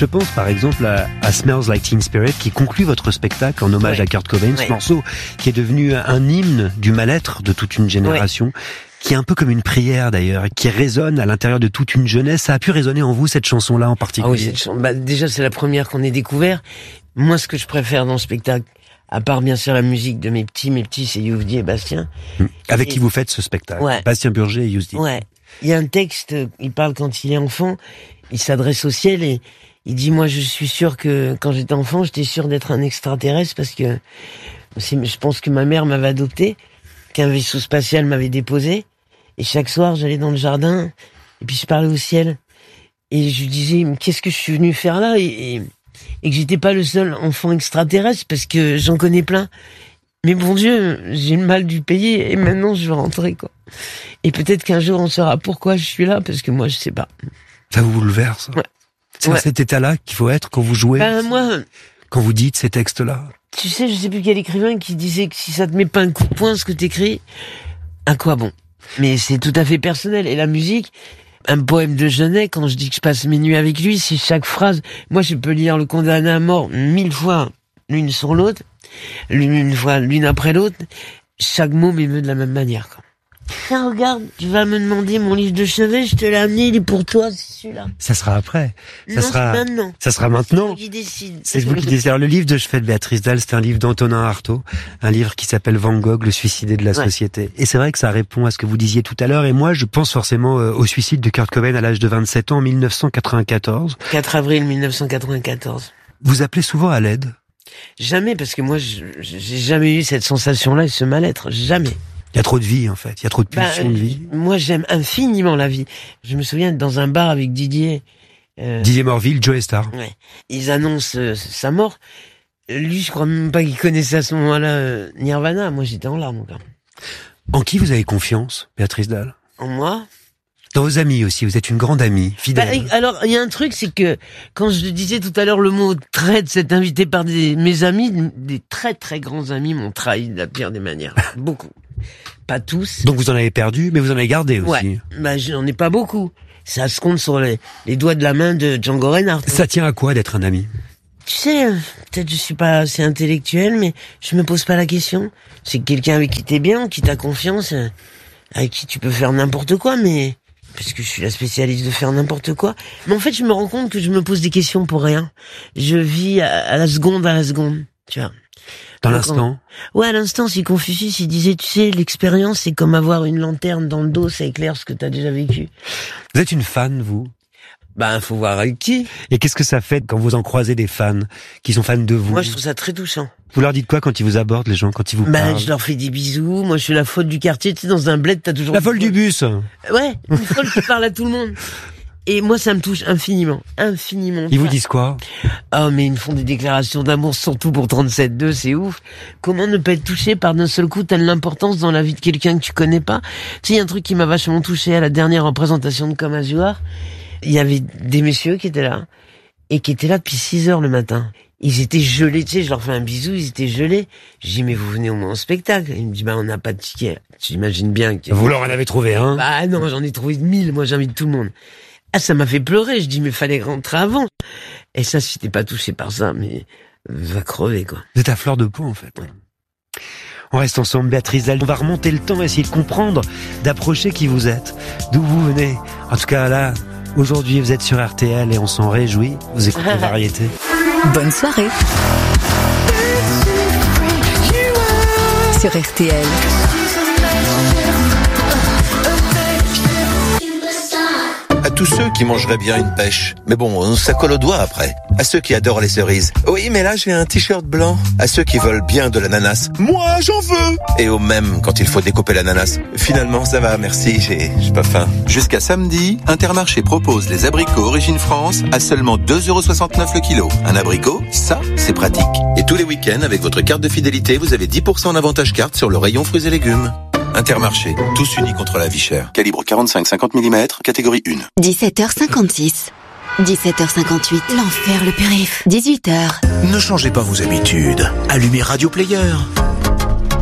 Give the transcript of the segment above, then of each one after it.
Je pense par exemple à Smells Like Teen Spirit qui conclut votre spectacle en hommage à Kurt Cobain, ce morceau qui est devenu un hymne du mal-être de toute une génération, qui est un peu comme une prière d'ailleurs, qui résonne à l'intérieur de toute une jeunesse. Ça a pu résonner en vous, cette chanson-là en particulier? Déjà c'est la première qu'on ait découvert. Moi ce que je préfère dans le spectacle, à part bien sûr la musique de mes petits, c'est Youvdi et Bastien. Avec qui vous faites ce spectacle? Bastien Burger et Youvdi. Il y a un texte, il parle quand il est enfant, il s'adresse au ciel et il dit, moi je suis sûr que quand j'étais enfant, j'étais sûr d'être un extraterrestre parce que je pense que ma mère m'avait adopté, qu'un vaisseau spatial m'avait déposé, et chaque soir j'allais dans le jardin et puis je parlais au ciel et je lui disais, qu'est-ce que je suis venu faire là, et que j'étais pas le seul enfant extraterrestre parce que j'en connais plein. Mais bon Dieu, j'ai le mal du pays et maintenant je veux rentrer, quoi. Et peut-être qu'un jour on saura pourquoi je suis là, parce que moi je sais pas. Ça vous bouleverse? C'est dans cet état-là qu'il faut être quand vous jouez? Quand vous dites ces textes-là? Tu sais, je sais plus quel écrivain qui disait que si ça te met pas un coup de poing ce que t'écris, à quoi bon? Mais c'est tout à fait personnel. Et la musique, un poème de Genet, quand je dis que je passe mes nuits avec lui, c'est chaque phrase. Moi je peux lire Le Condamné à mort 1000 fois l'une sur l'autre, l'une après l'autre, chaque mot m'émeut de la même manière, quoi. Tiens, regarde, tu vas me demander mon livre de chevet, je te l'ai amené, il est pour toi, c'est celui-là. Ça sera après. Non, c'est maintenant. Ça sera maintenant. C'est vous qui décide. C'est vous qui décidez. Alors, le livre de chevet de Béatrice Dalle, c'est un livre d'Antonin Artaud, un livre qui s'appelle Van Gogh, le suicidé de la société. Et c'est vrai que ça répond à ce que vous disiez tout à l'heure. Et moi, je pense forcément au suicide de Kurt Cobain à l'âge de 27 ans, en 1994. 4 avril 1994. Vous appelez souvent à l'aide? Jamais, parce que moi, j'ai jamais eu cette sensation-là et ce mal-être. Jamais. Il y a trop de vie, en fait. Il y a trop de pulsions de vie. Moi, j'aime infiniment la vie. Je me souviens dans un bar avec Didier. Didier Morville, Joe Star. Ils annoncent sa mort. Lui, je crois même pas qu'il connaissait à ce moment-là Nirvana. Moi, j'étais en larmes, quoi. En qui vous avez confiance, Béatrice Dalle? En moi? Dans vos amis aussi, vous êtes une grande amie, fidèle. Alors, il y a un truc, c'est que, quand je disais tout à l'heure le mot traite, c'est invité par mes amis, des très très grands amis m'ont trahi de la pire des manières. Beaucoup. Pas tous. Donc vous en avez perdu, mais vous en avez gardé aussi. J'en ai pas beaucoup. Ça se compte sur les doigts de la main de Django Reinhardt. Ça tient à quoi d'être un ami? Tu sais, peut-être je suis pas assez intellectuel, mais je me pose pas la question. C'est quelqu'un avec qui t'es bien, qui t'as confiance, avec qui tu peux faire n'importe quoi, mais... Parce que je suis la spécialiste de faire n'importe quoi. Mais en fait, je me rends compte que je me pose des questions pour rien. Je vis à la seconde, tu vois. Dans l'instant? Ouais, à l'instant, si Confucius, il disait, tu sais, l'expérience, c'est comme avoir une lanterne dans le dos, ça éclaire ce que t'as déjà vécu. Vous êtes une fan, vous? Faut voir avec qui. Et qu'est-ce que ça fait quand vous en croisez des fans qui sont fans de vous? Moi, je trouve ça très touchant. Vous leur dites quoi quand ils vous abordent, les gens, quand ils vous parlent? Je leur fais des bisous. Moi, je suis la folle du quartier. Tu sais, dans un bled, t'as toujours... La folle du bus. Ouais, une folle qui parle à tout le monde. Et moi, ça me touche infiniment. Infiniment. Ils vous disent quoi? Mais ils me font des déclarations d'amour, surtout pour 37.2, c'est ouf. Comment ne pas être touché par d'un seul coup telle l'importance dans la vie de quelqu'un que tu connais pas? Tu sais, il y a un truc qui m'a vachement touché à la dernière représentation de Comme Azuar. Il y avait des messieurs qui étaient là, et qui étaient là depuis 6 heures le matin. Ils étaient gelés, tu sais, je leur fais un bisou, ils étaient gelés. Je dis, mais vous venez au moins au spectacle? Ils me disent, on n'a pas de ticket. J'imagine bien que... Vous leur en avez trouvé un? Non, j'en ai trouvé 1000, moi j'invite tout le monde. Ça m'a fait pleurer, je dis, mais fallait rentrer avant. Et ça, si t'es pas touché par ça, mais va crever, quoi. Vous êtes à fleur de peau, en fait. On reste ensemble, Béatrice Dalle. On va remonter le temps, essayer de comprendre, d'approcher qui vous êtes, d'où vous venez. En tout cas, là, aujourd'hui, vous êtes sur RTL et on s'en réjouit. Vous écoutez Variété. Bonne soirée sur RTL. À tous ceux qui mangeraient bien une pêche. Mais bon, ça colle aux doigts après. À ceux qui adorent les cerises. Oui, mais là, j'ai un t-shirt blanc. À ceux qui veulent bien de l'ananas. Moi, j'en veux! Et au même quand il faut découper l'ananas. Finalement, ça va, merci, j'ai pas faim. Jusqu'à samedi, Intermarché propose les abricots Origine France à seulement 2,69€ le kilo. Un abricot, ça, c'est pratique. Et tous les week-ends, avec votre carte de fidélité, vous avez 10% en avantage carte sur le rayon fruits et légumes. Intermarché, tous unis contre la vie chère. Calibre 45-50 mm, catégorie 1. 17h56. 17h58. L'enfer, le périph'. 18h. Ne changez pas vos habitudes. Allumez Radio Player.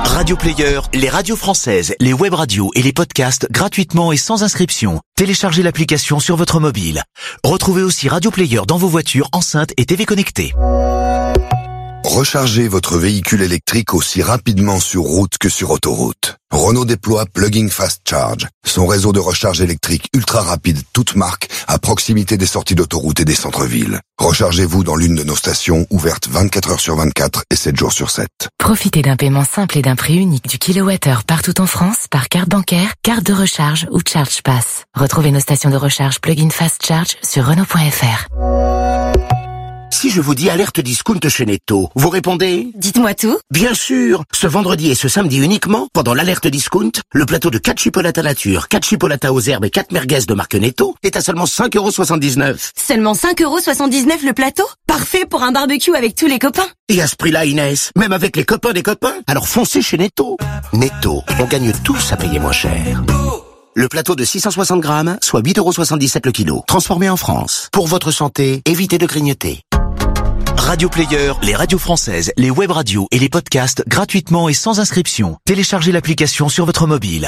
Radio Player, les radios françaises, les web radios et les podcasts gratuitement et sans inscription. Téléchargez l'application sur votre mobile. Retrouvez aussi Radio Player dans vos voitures, enceintes et TV connectées. Rechargez votre véhicule électrique aussi rapidement sur route que sur autoroute. Renault déploie Plug-in Fast Charge, son réseau de recharge électrique ultra rapide toute marque à proximité des sorties d'autoroute et des centres-villes. Rechargez-vous dans l'une de nos stations ouvertes 24 heures sur 24 et 7 jours sur 7. Profitez d'un paiement simple et d'un prix unique du kilowattheure partout en France par carte bancaire, carte de recharge ou Charge Pass. Retrouvez nos stations de recharge Plug-in Fast Charge sur Renault.fr. Si je vous dis alerte discount chez Netto, vous répondez? Dites-moi tout. Bien sûr. Ce vendredi et ce samedi uniquement, pendant l'alerte discount, le plateau de 4 chipolatas nature, 4 chipolatas aux herbes et 4 merguez de marque Netto est à seulement 5,79 €. Seulement 5,79 € le plateau? Parfait pour un barbecue avec tous les copains. Et à ce prix-là, Inès, même avec les copains des copains, alors foncez chez Netto. Netto, on gagne tous à payer moins cher. Le plateau de 660 grammes, soit 8,77 € le kilo. Transformé en France. Pour votre santé, évitez de grignoter. Radio Player, les radios françaises, les web radios et les podcasts gratuitement et sans inscription. Téléchargez l'application sur votre mobile.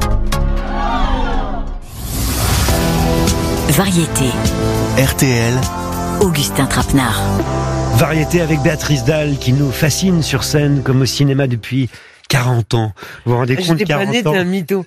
Variété. RTL. Augustin Trapenard. Variété avec Béatrice Dalle qui nous fascine sur scène comme au cinéma depuis 40 ans. Vous vous rendez compte, 40 ans. J'étais pas né, t'es un mytho.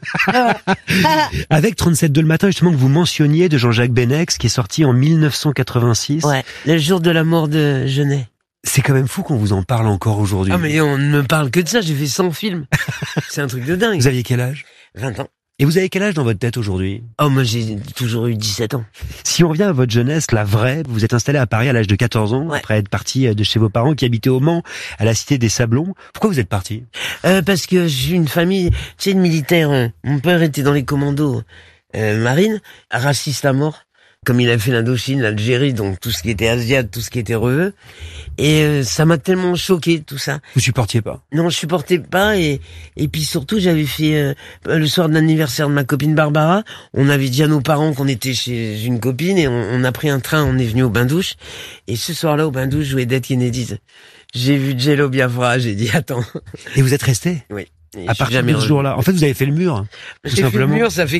Avec 37 le matin, justement, que vous mentionniez de Jean-Jacques Benex, qui est sorti en 1986. Ouais, le jour de la mort de Genet. C'est quand même fou qu'on vous en parle encore aujourd'hui. Ah, mais on ne me parle que de ça, j'ai fait 100 films. C'est un truc de dingue. Vous aviez quel âge? 20 ans. Et vous avez quel âge dans votre tête aujourd'hui? Oh, moi j'ai toujours eu 17 ans. Si on revient à votre jeunesse, la vraie, vous êtes installé à Paris à l'âge de 14 ans, après être parti de chez vos parents qui habitaient au Mans, à la Cité des Sablons. Pourquoi vous êtes parti? Parce que j'ai une famille, tu sais, de militaires. Mon père était dans les commandos marines, raciste à mort. Comme il a fait l'Indochine, l'Algérie, donc tout ce qui était asiate, tout ce qui était reveux. Et ça m'a tellement choqué, tout ça. Vous supportiez pas? Non, je supportais pas. Et puis surtout, j'avais fait le soir de l'anniversaire de ma copine Barbara, on avait dit à nos parents qu'on était chez une copine et on a pris un train, on est venu au bain-douche. Et ce soir-là, au bain-douche, jouait Dead Kennedys. J'ai vu Jello Biafra, j'ai dit attends. Et vous êtes resté? Oui. À partir de ce jour-là. En fait, vous avez fait le mur. J'ai fait le mur, ça fait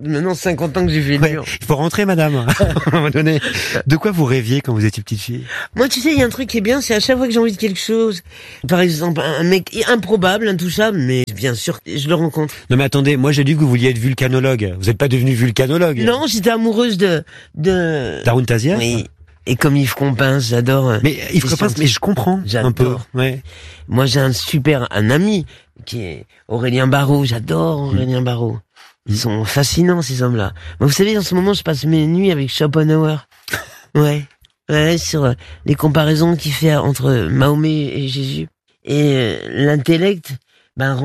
50 ans que j'ai fait le mur. Il faut rentrer, madame. À un moment donné. De quoi vous rêviez quand vous étiez petite fille? Moi, tu sais, il y a un truc qui est bien, c'est à chaque fois que j'ai envie de quelque chose. Par exemple, un mec improbable, intouchable, mais bien sûr, je le rencontre. Non, mais attendez, moi, j'ai dit que vous vouliez être vulcanologue. Vous n'êtes pas devenu vulcanologue. Non, j'étais amoureuse de... Darun Tazia? Oui. Et comme Yves Compens, j'adore. Mais Yves Compens, mais je comprends un peu. Ouais. Moi, j'ai un ami qui est Aurélien Barraud. J'adore Aurélien Barraud. Ils sont fascinants, ces hommes-là. Moi, vous savez, en ce moment, je passe mes nuits avec Schopenhauer. Ouais, sur les comparaisons qu'il fait entre Mahomet et Jésus. Et l'intellect, rend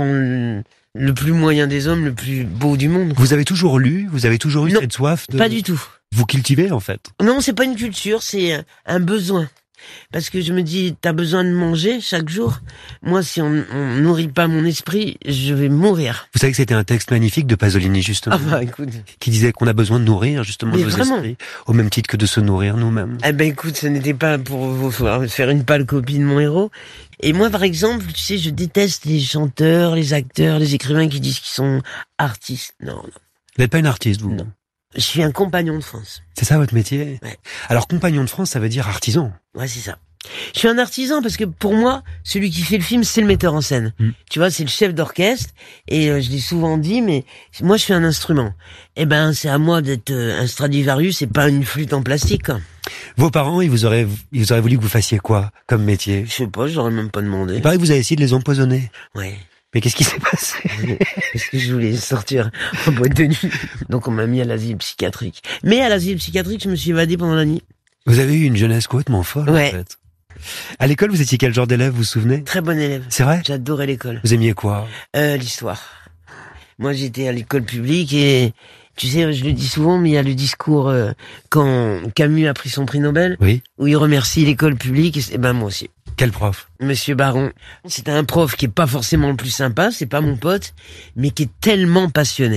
le plus moyen des hommes, le plus beau du monde. Vous avez toujours lu? Vous avez toujours eu cette soif de... Pas du tout. Vous cultivez, en fait? Non, c'est pas une culture, c'est un besoin. Parce que je me dis, t'as besoin de manger chaque jour. Moi, si on nourrit pas mon esprit, je vais mourir. Vous savez que c'était un texte magnifique de Pasolini, justement. Ah écoute. Qui disait qu'on a besoin de nourrir, justement, nos esprits. Au même titre que de se nourrir nous-mêmes. Écoute, ce n'était pas pour vous faire une pâle copie de mon héros. Et moi, par exemple, tu sais, je déteste les chanteurs, les acteurs, les écrivains qui disent qu'ils sont artistes. Non. Vous n'êtes pas une artiste, vous? Non. Je suis un compagnon de France. C'est ça votre métier? Ouais. Alors, compagnon de France, ça veut dire artisan. Ouais, c'est ça. Je suis un artisan parce que pour moi, celui qui fait le film, c'est le metteur en scène. Tu vois, c'est le chef d'orchestre. Et je l'ai souvent dit, mais moi, je suis un instrument. C'est à moi d'être un Stradivarius et pas une flûte en plastique, quoi. Vos parents, ils vous auraient voulu que vous fassiez quoi comme métier? Je sais pas, je leur ai même pas demandé. Il paraît que vous avez essayé de les empoisonner. Ouais. Mais qu'est-ce qui s'est passé? Parce que je voulais sortir en boîte de nuit. Donc on m'a mis à l'asile psychiatrique. Mais à l'asile psychiatrique, je me suis évadé pendant la nuit. Vous avez eu une jeunesse complètement folle, ouais. En fait. À l'école, vous étiez quel genre d'élève, vous vous souvenez? Très bon élève. C'est vrai? J'adorais l'école. Vous aimiez quoi? L'histoire. Moi, j'étais à l'école publique et... Tu sais, je le dis souvent, mais il y a le discours quand Camus a pris son prix Nobel, oui, où il remercie l'école publique, et moi aussi. Quel prof? Monsieur Baron. C'était un prof qui est pas forcément le plus sympa, c'est pas mon pote, mais qui est tellement passionné.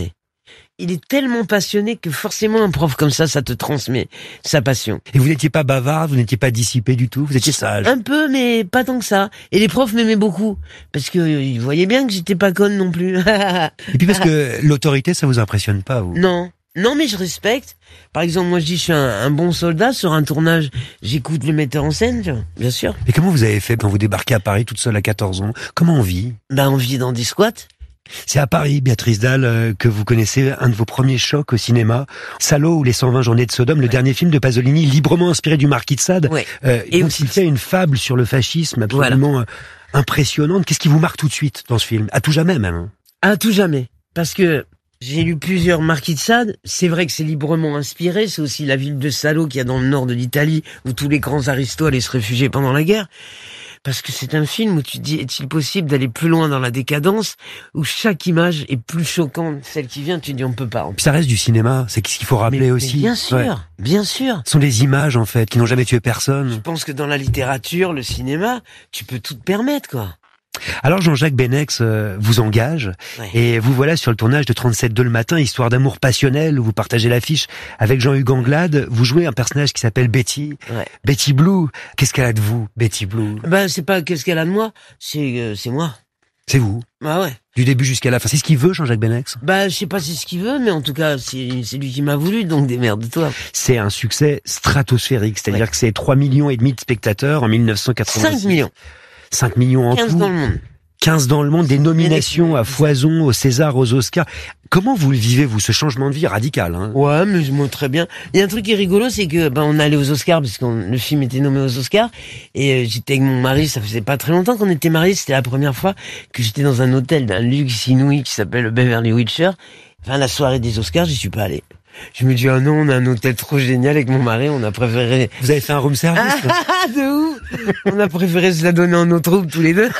il est tellement passionné que forcément un prof comme ça te transmet sa passion. Et vous n'étiez pas bavarde, vous n'étiez pas dissipé du tout, vous étiez sage. Un peu, mais pas tant que ça. Et les profs m'aimaient beaucoup, parce que ils voyaient bien que j'étais pas conne non plus. Et puis parce que l'autorité, ça vous impressionne pas, vous? Non, mais je respecte. Par exemple, moi je dis je suis un bon soldat sur un tournage, j'écoute le metteur en scène, tu vois, bien sûr. Mais comment vous avez fait quand vous débarquez à Paris toute seule à 14 ans? Comment on vit? On vit dans des squats. C'est à Paris, Béatrice Dalle, que vous connaissez un de vos premiers chocs au cinéma, Salo ou les 120 journées de Sodome, le dernier film de Pasolini, librement inspiré du Marquis de Sade. Et il fait une fable sur le fascisme absolument impressionnante. Qu'est-ce qui vous marque tout de suite dans ce film? À tout jamais même. À tout jamais. Parce que j'ai lu plusieurs Marquis de Sade. C'est vrai que c'est librement inspiré. C'est aussi la ville de Salo qu'il y a dans le nord de l'Italie, où tous les grands aristos allaient se réfugier pendant la guerre. Parce que c'est un film où tu te dis, est-il possible d'aller plus loin dans la décadence, où chaque image est plus choquante, celle qui vient, tu te dis on peut pas. Puis ça reste du cinéma, c'est ce qu'il faut rappeler aussi. Mais bien sûr, bien sûr. Ce sont des images en fait, qui n'ont jamais tué personne. Je pense que dans la littérature, le cinéma, tu peux tout te permettre, quoi. Alors Jean-Jacques Benex vous engage et vous voilà sur le tournage de 37.2 le matin, histoire d'amour passionnel où vous partagez l'affiche avec Jean-Hugues Anglade. Vous jouez un personnage qui s'appelle Betty. Betty Blue. Qu'est-ce qu'elle a de vous, Betty Blue? C'est pas qu'est-ce qu'elle a de moi, c'est moi. C'est vous. Ouais. Du début jusqu'à la fin. C'est ce qu'il veut, Jean-Jacques Benex? Je sais pas si c'est ce qu'il veut, mais en tout cas, c'est lui qui m'a voulu, donc démerde-toi. C'est un succès stratosphérique, c'est-à-dire que c'est 3,5 millions de spectateurs en 1986. 5 millions. 5 millions en 15 tout. 15 dans le monde. 15 dans le monde, des nominations à foison, au César, aux Oscars. Comment vous le vivez, vous, ce changement de vie radical, hein? Ouais, mais moi, très bien. Il y a un truc qui est rigolo, c'est que, on allait aux Oscars, parce que le film était nommé aux Oscars, et j'étais avec mon mari, ça faisait pas très longtemps qu'on était mariés, c'était la première fois que j'étais dans un hôtel d'un luxe inouï qui s'appelle le Beverly Wilshire. La soirée des Oscars, j'y suis pas allé. Je me dis, non, on a un hôtel trop génial avec mon mari, on a préféré... Vous avez fait un room service? De ouf! On a préféré se la donner en eau trouble tous les deux.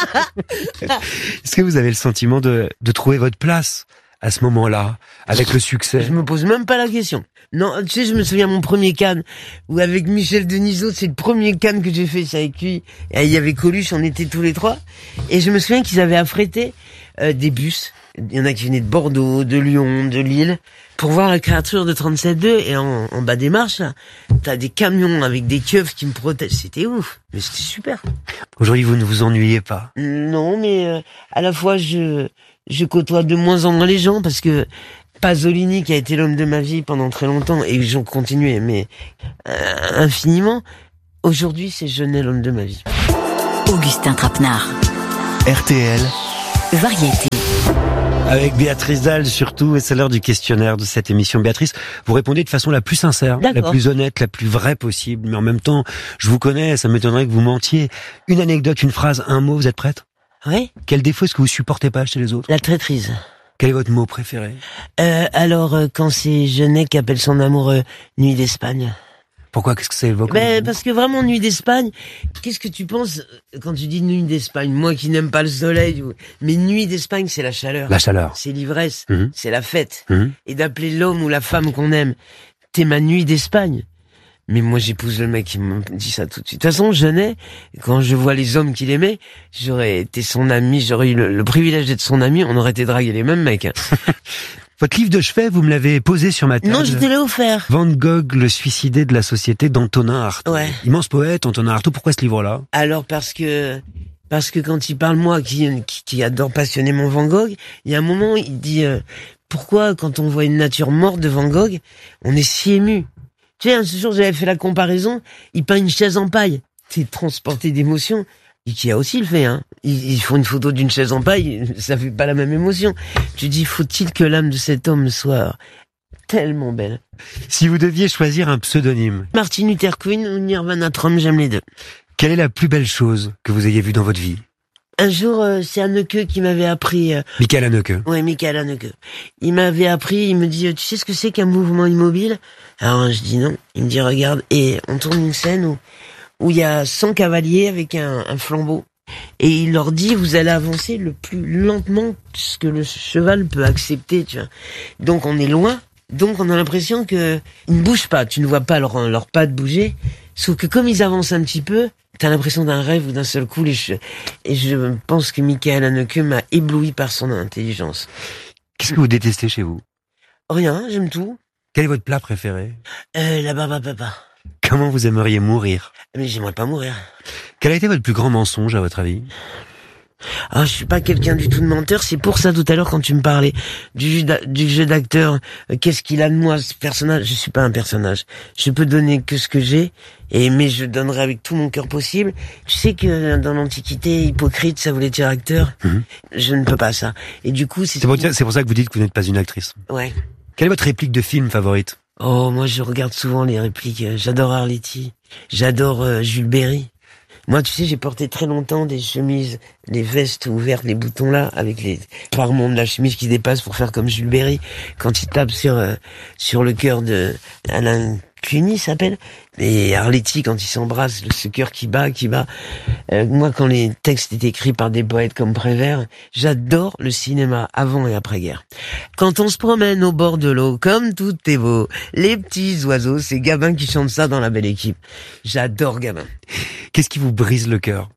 Est-ce que vous avez le sentiment de trouver votre place à ce moment-là, avec le succès? Je me pose même pas la question. Non, tu sais, je me souviens mon premier Cannes, où avec Michel Denisot, c'est le premier Cannes que j'ai fait, c'est avec lui. Et il y avait Coluche, on était tous les trois. Et je me souviens qu'ils avaient affrété des bus. Il y en a qui venaient de Bordeaux, de Lyon, de Lille, pour voir la créature de 37.2. Et en bas des marches, là, t'as des camions avec des keufs qui me protègent. C'était ouf. Mais c'était super. Aujourd'hui, vous ne vous ennuyez pas? Non, mais à la fois, je côtoie de moins en moins les gens, parce que Pasolini, qui a été l'homme de ma vie pendant très longtemps, et j'en continue, mais infiniment, aujourd'hui, c'est Jeunet l'homme de ma vie. Augustin Trapenard. RTL. Variété. Avec Béatrice Dalle surtout, et c'est l'heure du questionnaire de cette émission. Béatrice, vous répondez de façon la plus sincère, la plus honnête, la plus vraie possible, mais en même temps, je vous connais, ça m'étonnerait que vous mentiez. Une anecdote, une phrase, un mot, vous êtes prête? Oui. Quel défaut est-ce que vous supportez pas chez les autres? La traîtrise. Quel est votre mot préféré? Quand c'est Jeunet qui appelle son amoureux Nuit d'Espagne. Pourquoi? Qu'est-ce que ça évoque? Parce que vraiment, Nuit d'Espagne, qu'est-ce que tu penses quand tu dis Nuit d'Espagne? Moi qui n'aime pas le soleil, mais Nuit d'Espagne, c'est la chaleur. La chaleur. C'est l'ivresse, c'est la fête. Et d'appeler l'homme ou la femme qu'on aime, t'es ma Nuit d'Espagne. Mais moi, j'épouse le mec qui me dit ça tout de suite. De toute façon, Jeunet, quand je vois les hommes qu'il aimait, j'aurais été son ami, j'aurais eu le privilège d'être son ami, on aurait été dragués les mêmes mecs. Votre livre de chevet, vous me l'avez posé sur ma table. Non, je te l'ai offert. Van Gogh, le suicidé de la société, d'Antonin Artaud. Ouais. Immense poète, Antonin Artaud. Pourquoi ce livre-là? Alors, parce que quand il parle, moi, qui adore passionnément Van Gogh, il y a un moment, il dit, pourquoi, quand on voit une nature morte de Van Gogh, on est si ému? Tu sais, ce jour, j'avais fait la comparaison, il peint une chaise en paille. C'est transporté d'émotions. Et qui a aussi le fait, hein. Ils font une photo d'une chaise en paille, ça fait pas la même émotion. Tu dis, faut-il que l'âme de cet homme soit tellement belle? Si vous deviez choisir un pseudonyme. Martin Luther King ou Nirvana Trump, j'aime les deux. Quelle est la plus belle chose que vous ayez vue dans votre vie? Un jour, c'est Haneke qui m'avait appris... Michael Haneke. Oui, Michael Haneke. Il m'avait appris, il me dit, tu sais ce que c'est qu'un mouvement immobile? Alors, je dis non. Il me dit, regarde, et on tourne une scène où il y a 100 cavaliers avec un flambeau. Et il leur dit, vous allez avancer le plus lentement que ce que le cheval peut accepter, tu vois. Donc on est loin, donc on a l'impression que ils ne bougent pas, tu ne vois pas leurs pattes bouger, sauf que comme ils avancent un petit peu, t'as l'impression d'un rêve ou d'un seul coup, et je pense que Michael Haneke m'a ébloui par son intelligence. Qu'est-ce que vous détestez chez vous? Rien, j'aime tout. Quel est votre plat préféré? La barbe à papa. Comment vous aimeriez mourir? Mais j'aimerais pas mourir. Quel a été votre plus grand mensonge à votre avis? Ah, je suis pas quelqu'un du tout de menteur. C'est pour ça tout à l'heure quand tu me parlais du jeu d'acteur, qu'est-ce qu'il a de moi ce personnage? Je suis pas un personnage. Je peux donner que ce que j'ai, mais je donnerai avec tout mon cœur possible. Tu sais que dans l'Antiquité, Hippocrate, ça voulait dire acteur. Je ne peux pas ça. Et du coup, c'est pour ça que vous dites que vous n'êtes pas une actrice. Ouais. Quelle est votre réplique de film favorite? Oh, moi je regarde souvent les répliques. J'adore Arletty. J'adore Jules Berry. Moi, tu sais, j'ai porté très longtemps des chemises, les vestes ouvertes, les boutons là, avec les parements de la chemise qui dépassent pour faire comme Jules Berry quand il tape sur le cœur de Alain Cluny s'appelle. Et Arletty quand il s'embrasse, ce cœur qui bat. Moi, quand les textes étaient écrits par des poètes comme Prévert, j'adore le cinéma avant et après-guerre. Quand on se promène au bord de l'eau, comme tout est beau, les petits oiseaux, c'est Gabin qui chante ça dans La Belle Équipe. J'adore Gabin. Qu'est-ce qui vous brise le cœur?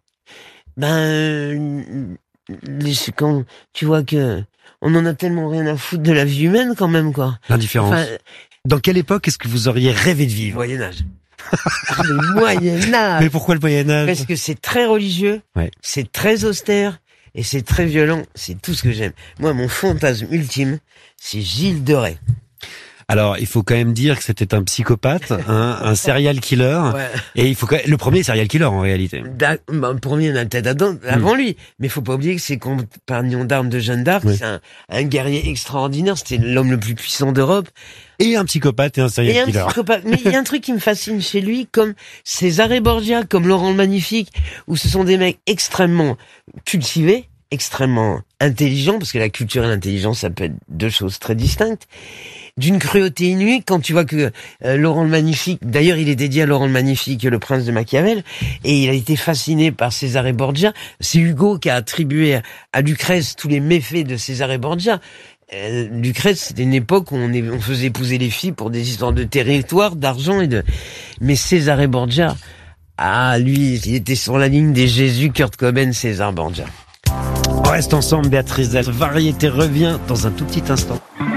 Quand tu vois que on en a tellement rien à foutre de la vie humaine quand même, quoi. L'indifférence. Dans quelle époque est-ce que vous auriez rêvé de vivre? Moyen-Âge. Le Moyen-Âge. Mais pourquoi le Moyen-Âge? Parce que c'est très religieux, c'est très austère et c'est très violent. C'est tout ce que j'aime. Moi, mon fantasme ultime, c'est Gilles de Rais. Alors, il faut quand même dire que c'était un psychopathe, un serial killer. Ouais. Et le premier serial killer en réalité. Le premier, il y en a peut-être avant lui. Mais il faut pas oublier que ses compagnons d'armes de Jeanne d'Arc, c'est un guerrier extraordinaire. C'était l'homme le plus puissant d'Europe. Et un psychopathe et un serial killer. Mais il y a un truc qui me fascine chez lui, comme César Borgia, comme Laurent le Magnifique, où ce sont des mecs extrêmement cultivés, extrêmement intelligents, parce que la culture et l'intelligence, ça peut être deux choses très distinctes, d'une cruauté inouïe. Quand tu vois que Laurent le Magnifique, d'ailleurs il est dédié à Laurent le Magnifique, le prince de Machiavel, et il a été fasciné par César Borgia. C'est Hugo qui a attribué à Lucrèce tous les méfaits de César Borgia. Lucrèce, c'était une époque où on faisait épouser les filles pour des histoires de territoire, d'argent mais César Borgia, lui, il était sur la ligne des Jésus, Kurt Cobain, César Borgia. On reste ensemble, Béatrice Zet. Variété revient dans un tout petit instant.